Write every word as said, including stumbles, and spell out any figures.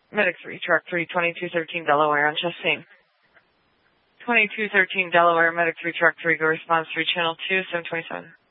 Medic three, Truck three, twenty-two thirteen Delaware on chest scene. twenty-two thirteen Delaware, Medic three, Truck three, go response three, Channel two, seven twenty-seven.